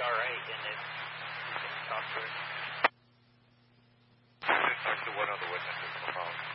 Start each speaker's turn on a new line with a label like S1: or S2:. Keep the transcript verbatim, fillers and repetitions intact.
S1: all right, and if you can talk to her.
S2: I'm going to talk to one other witness on the phone.